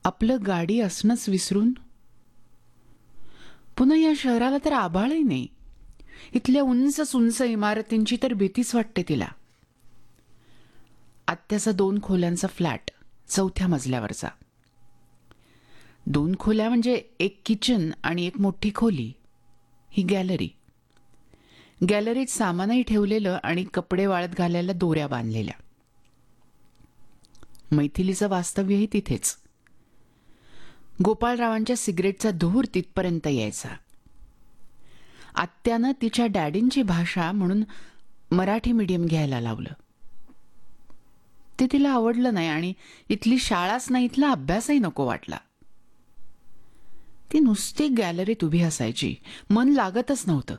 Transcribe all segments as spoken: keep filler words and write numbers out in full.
आपलं गाडी असणंच विसरून. पुन्हा या शहराला तर आभाळही नाही. इथल्या उंच उंच इमारतींची तर भीतीच वाटते तिला. आत्याचा दोन खोल्यांचा फ्लॅट, चौथ्या मजल्यावरचा. दोन खोल्या म्हणजे एक किचन आणि एक मोठी खोली. ही गॅलरी. गॅलरीत सामानही ठेवलेलं आणि कपडे वाळत घालायला दोऱ्या बांधलेल्या. मैथिलीचं वास्तव्यही तिथेच. गोपाळरावांच्या सिगरेटचा धूर तिथपर्यंत यायचा. आत्यानं तिच्या डॅडींची भाषा म्हणून मराठी मीडियम घ्यायला लावलं. ते तिला आवडलं नाही आणि इथली शाळाच नाही, इथला अभ्यासही नको वाटला. ती नुसती गॅलरीत उभी असायची, मन लागतच नव्हतं.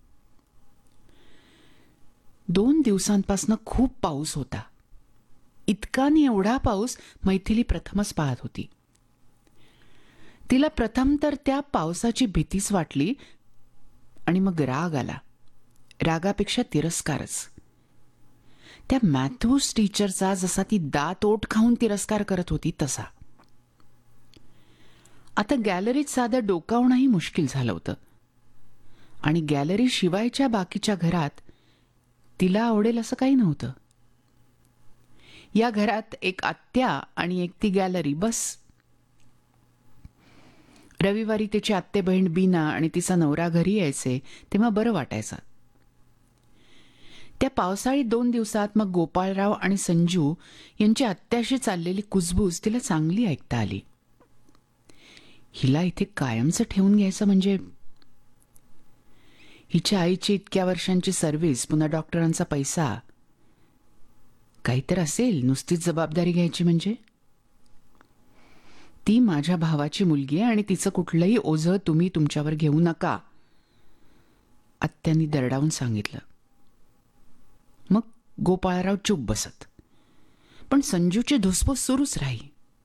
दोन दिवसांपासून खूप पाऊस होता. इतका आणि एवढा पाऊस मैथिली प्रथमच पाहत होती. तिला प्रथम तर त्या पावसाची भीतीच वाटली आणि मग राग आला. रागापेक्षा तिरस्कारच. त्या मॅथ्यूज टीचरचा जसा ती दात ओठ खाऊन तिरस्कार करत होती तसा. आता गॅलरीत साधं डोकावणंही मुश्किल झालं होतं. आणि गॅलरी शिवायच्या बाकीच्या घरात तिला आवडेल असं काही नव्हतं. या घरात एक आत्या आणि एक ती गॅलरी, बस. रविवारी तिची आत्ते बहीण बीना आणि तिचा नवरा घरी यायचे तेव्हा बरं वाटायचं. त्या पावसाळी दोन दिवसात मग गोपाळराव आणि संजू यांची आत्याशी चाललेली कुजबूज तिला चांगली ऐकता आली. हिला इथे कायमचं ठेवून घ्यायचं म्हणजे. हिच्या आईची इतक्या वर्षांची सर्व्हिस, पुन्हा डॉक्टरांचा पैसा, काही तर असेल नुसतीच जबाबदारी घ्यायची म्हणजे. ती माझ्या भावाची मुलगी आहे आणि तिचं कुठलंही ओझं तुम्ही तुमच्यावर घेऊ नका, आत्यांनी दरडावून सांगितलं. मग गोपाळराव चूप बसत, पण संजूची धुसफूस सुरूच राही.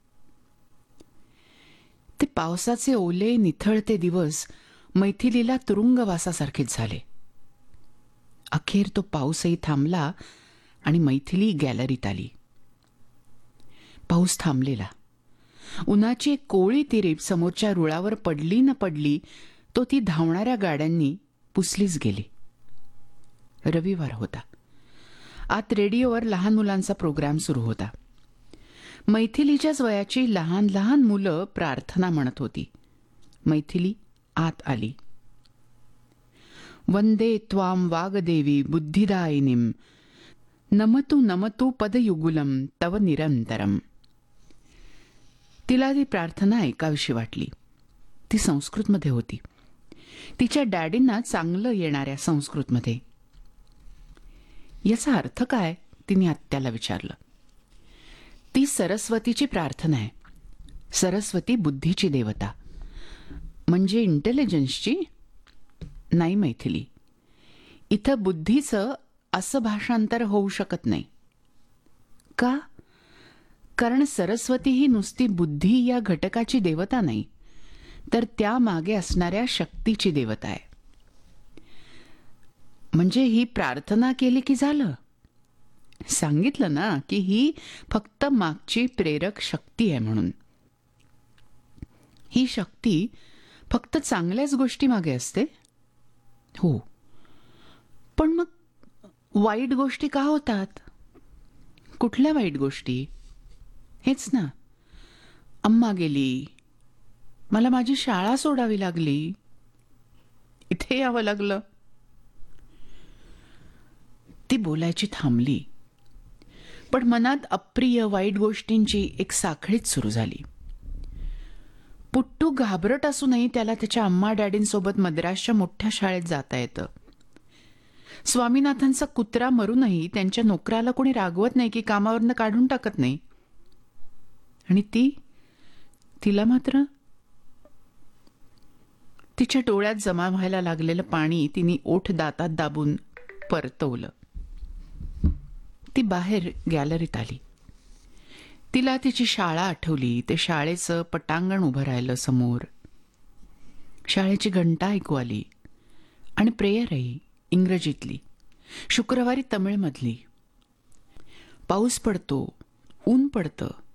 ते पावसाचे ओले निथळते दिवस मैथिलीला तुरुंगवासासारखेच झाले. अखेर तो पाऊसही थांबला आणि मैथिली गॅलरीत आली. पाऊस थांबलेला. उन्हाची एक कोवळी तिरीप समोरच्या रुळावर पडली न पडली तो ती धावणाऱ्या गाड्यांनी पुसलीच गेली. रविवार होता. आत रेडिओवर लहान मुलांचा प्रोग्राम सुरू होता. मैथिलीच्याच वयाची लहान लहान मुलं प्रार्थना म्हणत होती. मैथिली आत आली. वंदे त्वाम वागदेवी बुद्धिदायिनीम नमतु नमतु पदयुगुलम तव निरंतरम. तिला ती प्रार्थना ऐकावीशी वाटली. ती संस्कृतमध्ये होती. तिच्या डॅडींना चांगलं येणाऱ्या संस्कृतमध्ये. याचा अर्थ काय, तिने आत्याला विचारलं. ती सरस्वतीची प्रार्थना आहे. सरस्वती बुद्धीची देवता. म्हणजे इंटेलिजन्सची? नाही मैथिली, इथं बुद्धीचं असं भाषांतर होऊ शकत नाही. का? कारण सरस्वती ही नुसती बुद्धी या घटकाची देवता नाही, तर त्या मागे असणाऱ्या शक्तीची देवता आहे. म्हणजे ही प्रार्थना केली की झालं? सांगितलं ना की ही फक्त मागची प्रेरक शक्ती आहे म्हणून. ही शक्ती फक्त चांगल्याच गोष्टी मागे असते? हो. पण मग वाईट गोष्टी का होतात? कुठल्या वाईट गोष्टी? हेच ना, अम्मा गेली, मला माझी शाळा सोडावी लागली, इथे यावं लागलं. ती बोलायची थांबली, पण मनात अप्रिय वाईट गोष्टींची एक साखळीच सुरू झाली. पुट्टू घाबरट असूनही त्याला त्याच्या अम्मा डॅडींसोबत मद्रासच्या मोठ्या शाळेत जाता येतं. स्वामीनाथनचा कुत्रा मरूनही त्यांच्या नोकराला कोणी रागवत नाही की कामावरनं काढून टाकत नाही. आणि ती तिला मात्र. तिच्या डोळ्यात जमा व्हायला लागलेलं पाणी तिने ओठ दातात दाबून परतवलं. ती बाहेर गॅलरीत आली. तिला तिची शाळा आठवली. ते शाळेचं पटांगण उभं राहिलं समोर. शाळेची घंटा ऐकू आली आणि प्रेयरही इंग्रजीतली, शुक्रवारी तमिळमधली. पाऊस पडतो, ऊन पडतं,